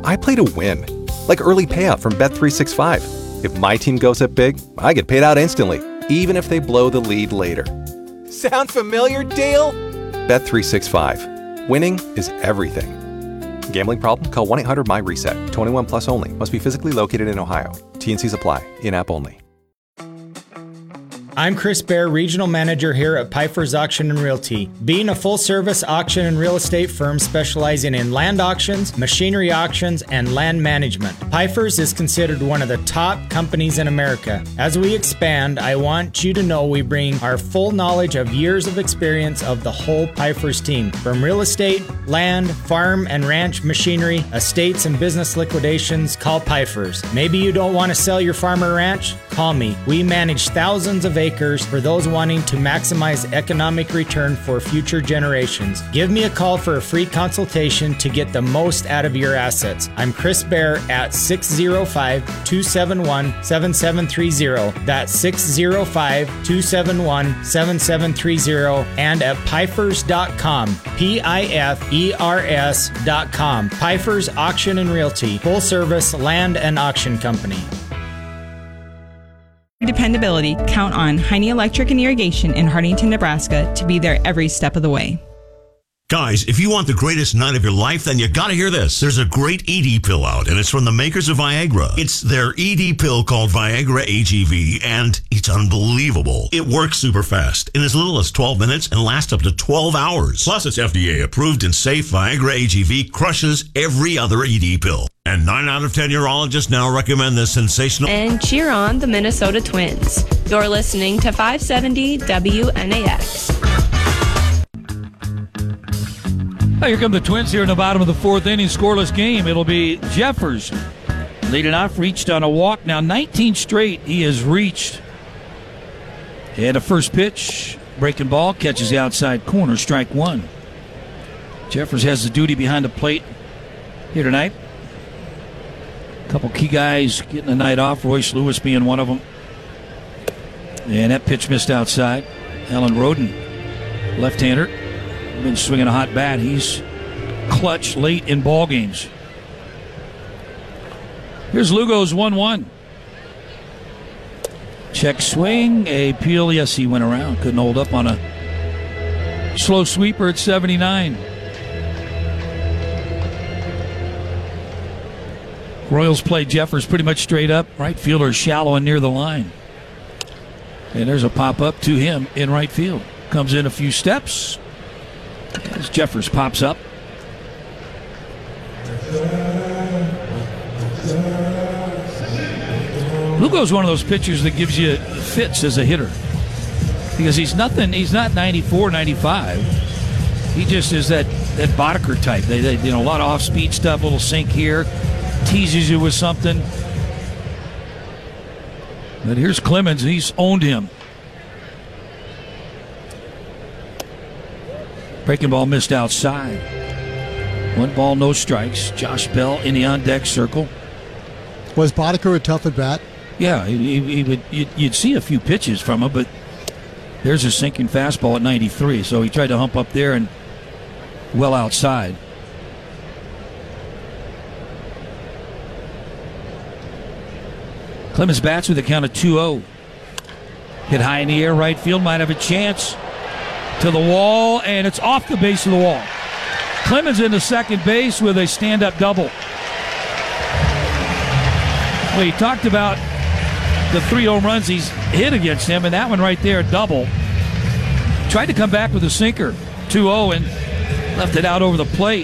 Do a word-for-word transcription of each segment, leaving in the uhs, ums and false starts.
I play to win. Like early payout from Bet three sixty-five. If my team goes up big, I get paid out instantly, even if they blow the lead later. Sound familiar, Dale? Bet three sixty-five. Winning is everything. Gambling problem? Call one eight hundred M Y reset. twenty-one plus only. Must be physically located in Ohio. T and Cs apply. In-app only. I'm Chris Bear, Regional Manager here at Pfeiffer's Auction and Realty. Being a full-service auction and real estate firm specializing in land auctions, machinery auctions, and land management, Pfeiffer's is considered one of the top companies in America. As we expand, I want you to know we bring our full knowledge of years of experience of the whole Pfeiffer's team. From real estate, land, farm and ranch machinery, estates and business liquidations, call Pfeiffer's. Maybe you don't want to sell your farm or ranch? Call me. We manage thousands of acres for those wanting to maximize economic return for future generations. Give me a call for a free consultation to get the most out of your assets. I'm Chris Bear at six oh five, two seven one, seven seven three oh. That's six oh five, two seven one, seven seven three oh and at Pfeifers dot com. P I F E R S dot com. Pfeiffer's Auction and Realty. Full service land and auction company. Dependability, count on Heine Electric and Irrigation in Hartington, Nebraska to be there every step of the way. Guys, if you want the greatest night of your life, then you gotta hear this. There's a great E D pill out, and it's from the makers of Viagra. It's their E D pill called Viagra A G V, and it's unbelievable. It works super fast in as little as twelve minutes and lasts up to twelve hours. Plus, it's F D A approved and safe. Viagra A G V crushes every other E D pill. And nine out of ten urologists now recommend this sensational... And cheer on the Minnesota Twins. You're listening to five seventy W N A X. Well, here come the Twins here in the bottom of the fourth inning, scoreless game. It'll be Jeffers leading off, reached on a walk. Now nineteen straight he has reached. And a first pitch, breaking ball, catches the outside corner, strike one. Jeffers has the duty behind the plate here tonight. A couple key guys getting the night off, Royce Lewis being one of them. And that pitch missed outside. Alan Roden, left-hander, been swinging a hot bat. He's clutch late in ball games. Here's Lugo's one one. Check swing, a peel. Yes, he went around. Couldn't hold up on a slow sweeper at seventy-nine. Royals play Jeffers pretty much straight up. Right fielder shallow and near the line. And there's a pop-up to him in right field. Comes in a few steps. As Jeffers pops up. Lugo's one of those pitchers that gives you fits as a hitter. Because he's nothing, he's not ninety-four, ninety-five. He just is that, that Boddicker type. They, they, you know, a lot of off-speed stuff, a little sink here. Teases you with something. But here's Clemens. He's owned him. Breaking ball missed outside. One ball, no strikes. Josh Bell in the on-deck circle. Was Boddicker a tough at bat? Yeah, he, he would. You'd, you'd see a few pitches from him, but there's a sinking fastball at ninety-three. So he tried to hump up there and well outside. Clemens bats with a count of two oh. Hit high in the air, right field, might have a chance. To the wall, and it's off the base of the wall. Clemens into second base with a stand-up double. Well, he talked about the three home runs he's hit against him, and that one right there, double. Tried to come back with a sinker, two oh, and left it out over the plate.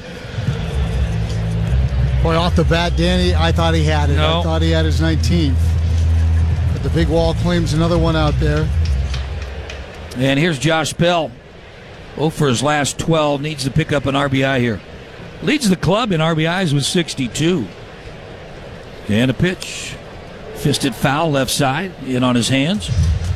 Boy, off the bat, Danny, I thought he had it. No. I thought he had his nineteenth. But the big wall claims another one out there. And here's Josh Bell. oh for his last twelve. Needs to pick up an R B I here. Leads the club in R B Is with sixty-two. And a pitch. Fisted foul left side. In on his hands.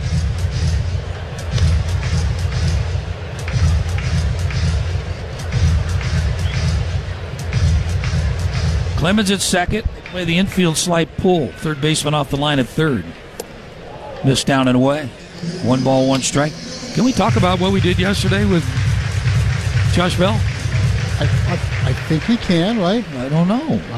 Clemens at second. Play the infield slight pull. Third baseman off the line at third. Missed down and away. One ball, one strike. Can we talk about what we did yesterday with Josh Bell? I, I, I think we can, right? I don't know.